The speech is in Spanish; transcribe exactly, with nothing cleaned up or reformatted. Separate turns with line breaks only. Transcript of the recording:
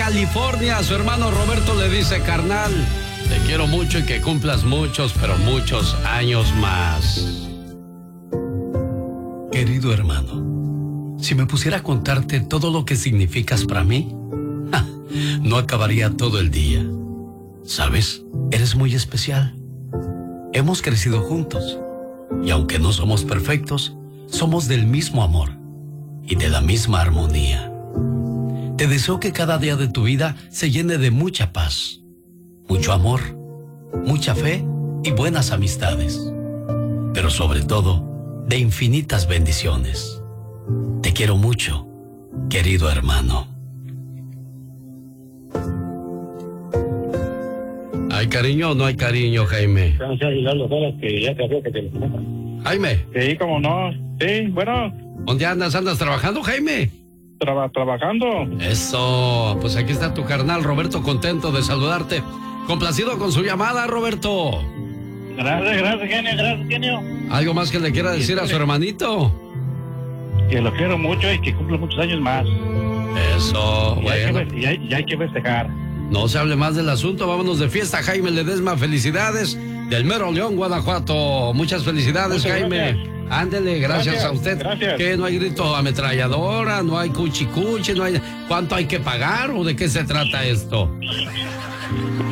California. Su hermano Roberto le dice: carnal, te quiero mucho y que cumplas muchos, pero muchos años más. Querido hermano, si me pusiera a contarte todo lo que significas para mí, ja, no acabaría todo el día. ¿Sabes? Eres muy especial. Hemos crecido juntos y aunque no somos perfectos, somos del mismo amor y de la misma armonía. Te deseo que cada día de tu vida se llene de mucha paz, mucho amor, mucha fe y buenas amistades, pero sobre todo, de infinitas bendiciones. Te quiero mucho, querido hermano. ¿Hay cariño o no hay cariño, Jaime? Jaime.
Sí, cómo no. Sí, bueno.
¿Dónde andas? ¿Andas trabajando, Jaime?
Traba, trabajando.
Eso. Pues aquí está tu carnal, Roberto, contento de saludarte. Complacido con su llamada, Roberto.
Gracias, gracias, genio, gracias, genio.
¿Algo más que le quiera decir a su hermanito?
Que lo quiero mucho y que cumple muchos años más.
Eso,
y
bueno.
Hay que, y, hay, y hay que festejar.
No se hable más del asunto, vámonos de fiesta. Jaime Ledesma, felicidades del mero León, Guanajuato. Muchas felicidades, muchas Jaime. Gracias. Ándele, gracias, gracias a usted.
Gracias.
Que no hay grito ametralladora, no hay cuchicuchi, no hay... ¿Cuánto hay que pagar o de qué se trata esto?